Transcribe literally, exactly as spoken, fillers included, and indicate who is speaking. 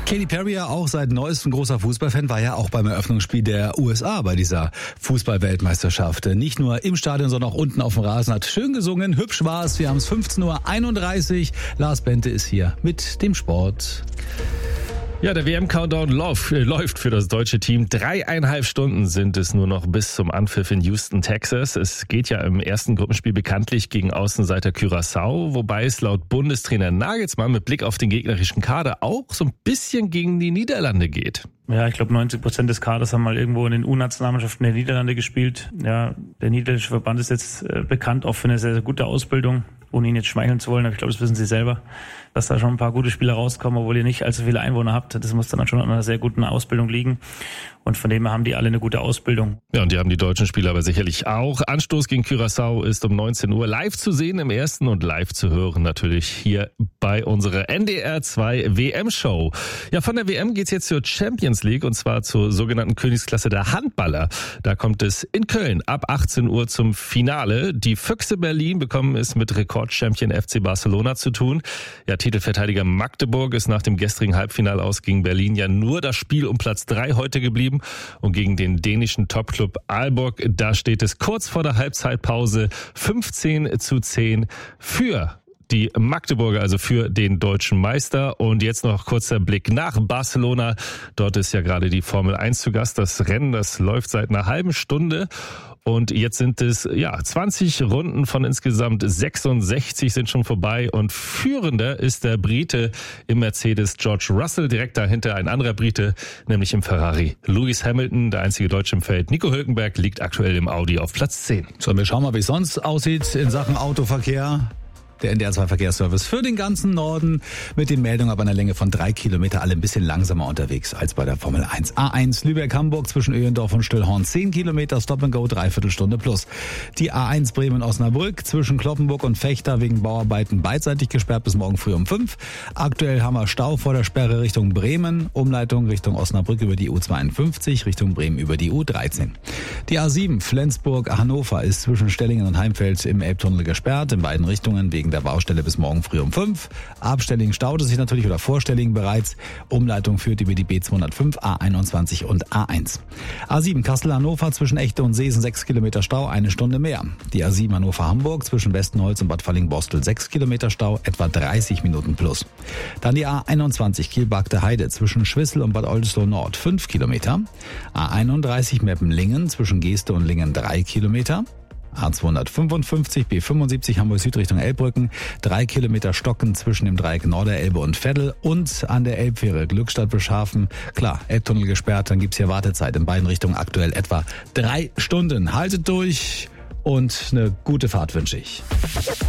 Speaker 1: Katy Perry, ja auch seit neuestem großer Fußballfan, war ja auch beim Eröffnungsspiel der U S A bei dieser Fußball-Weltmeisterschaft. Nicht nur im Stadion, sondern auch unten auf dem Rasen. Hat schön gesungen, hübsch war's. Wir haben es fünfzehn Uhr einunddreißig. Lars Bente ist hier mit dem Sport.
Speaker 2: Ja, der W M-Countdown läuft für das deutsche Team. Dreieinhalb Stunden sind es nur noch bis zum Anpfiff in Houston, Texas. Es geht ja im ersten Gruppenspiel bekanntlich gegen Außenseiter Curaçao, wobei es laut Bundestrainer Nagelsmann mit Blick auf den gegnerischen Kader auch so ein bisschen gegen die Niederlande geht.
Speaker 3: Ja, ich glaube neunzig Prozent des Kaders haben mal irgendwo in den U-Nationalmannschaften der Niederlande gespielt. Ja, der niederländische Verband ist jetzt äh, bekannt auch für eine sehr, sehr gute Ausbildung, ohne ihn jetzt schmeicheln zu wollen, aber ich glaube, das wissen Sie selber, dass da schon ein paar gute Spieler rauskommen, obwohl ihr nicht allzu viele Einwohner habt. Das muss dann schon an einer sehr guten Ausbildung liegen. Und von dem her haben die alle eine gute Ausbildung.
Speaker 2: Ja, und die haben die deutschen Spieler aber sicherlich auch. Anstoß gegen Curaçao ist um neunzehn Uhr live zu sehen im ersten und live zu hören natürlich hier bei unserer N D R zwei W M-Show. Ja, von der W M geht's jetzt zur Champions League und zwar zur sogenannten Königsklasse der Handballer. Da kommt es in Köln ab achtzehn Uhr zum Finale. Die Füchse Berlin bekommen es mit Rekordchampion F C Barcelona zu tun. Ja, Titelverteidiger Magdeburg ist nach dem gestrigen Halbfinale aus gegen Berlin ja nur das Spiel um Platz drei heute geblieben. Und gegen den dänischen Topclub Aalborg, da steht es kurz vor der Halbzeitpause fünfzehn zu zehn für die Magdeburger, also für den deutschen Meister. Und jetzt noch kurzer Blick nach Barcelona. Dort ist ja gerade die Formel eins zu Gast. Das Rennen, das läuft seit einer halben Stunde. Und jetzt sind es ja zwanzig Runden von insgesamt sechsundsechzig sind schon vorbei. Und führender ist der Brite im Mercedes George Russell. Direkt dahinter ein anderer Brite, nämlich im Ferrari Lewis Hamilton. Der einzige Deutsche im Feld, Nico Hülkenberg, liegt aktuell im Audi auf Platz zehn.
Speaker 1: So, wir schauen mal, wie es sonst aussieht in Sachen Autoverkehr. Der N D R zwei Verkehrsservice für den ganzen Norden mit den Meldungen ab einer Länge von drei Kilometer, alle ein bisschen langsamer unterwegs als bei der Formel eins. A eins Lübeck-Hamburg zwischen Öhendorf und Stillhorn zehn Kilometer, Stop and Go, dreiviertel Stunde plus. Die A eins Bremen-Osnabrück zwischen Kloppenburg und Fechter wegen Bauarbeiten beidseitig gesperrt bis morgen früh um fünf. Aktuell haben wir Stau vor der Sperre Richtung Bremen, Umleitung Richtung Osnabrück über die U zweiundfünfzig, Richtung Bremen über die U dreizehn. Die A sieben Flensburg-Hannover ist zwischen Stellingen und Heimfeld im Elbtunnel gesperrt, in beiden Richtungen wegen der Baustelle bis morgen früh um fünf. Ab Stellingen staut es sich natürlich oder vor Stellingen bereits. Umleitung führt über die B zweihundertfünf, A einundzwanzig und A eins. A sieben Kassel-Hannover zwischen Echte und Seesen sechs Kilometer Stau, eine Stunde mehr. Die A sieben Hannover-Hamburg zwischen Westenholz und Bad Falling-Borstel sechs Kilometer Stau, etwa dreißig Minuten plus. Dann die A einundzwanzig Kiel-Bagde Heide zwischen Schwissel und Bad Oldesloe Nord fünf Kilometer. A einunddreißig Meppen-Lingen zwischen Geeste und Lingen drei Kilometer. A zweihundertfünfundfünfzig B fünfundsiebzig Hamburg Süd Richtung Elbbrücken, drei Kilometer Stocken zwischen dem Dreieck Norderelbe und Veddel und an der Elbfähre Glückstadt-Bischhafen. Klar, Elbtunnel gesperrt, dann gibt's hier Wartezeit in beiden Richtungen aktuell etwa drei Stunden. Haltet durch und eine gute Fahrt wünsche ich.